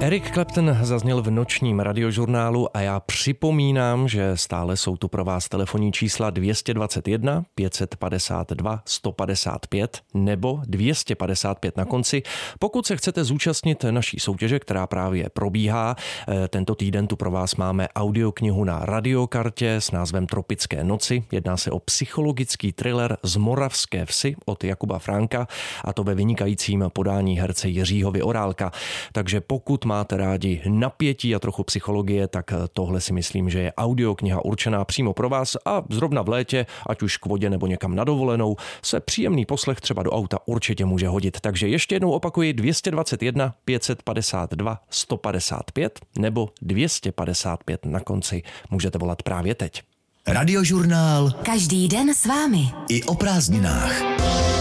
Eric Clapton zazněl v nočním radiožurnálu a já připomínám, že stále jsou tu pro vás telefonní čísla 221 552 155 nebo 255 na konci. Pokud se chcete zúčastnit naší soutěže, která právě probíhá, tento týden tu pro vás máme audioknihu na radiokartě s názvem Tropické noci. Jedná se o psychologický thriller z Moravské Vsi od Jakuba Franka, a to ve vynikajícím podání herce Jiřího Vyorálka. Takže pokud máte rádi napětí a trochu psychologie, tak tohle si myslím, že je audiokniha určená přímo pro vás a zrovna v létě, ať už k vodě nebo někam na dovolenou, se příjemný poslech třeba do auta určitě může hodit. Takže ještě jednou opakuji 221 552 155 nebo 255 na konci. Můžete volat právě teď. Radiožurnál. Každý den s vámi. I o prázdninách.